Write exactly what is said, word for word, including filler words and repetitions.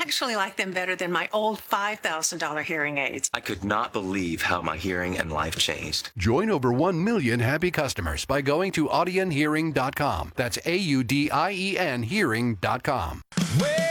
actually like them better than my old five thousand dollars hearing aids. I could not believe how my hearing and life changed. Join over one million happy customers by going to audien hearing dot com. That's A U D I E N hearing dot com.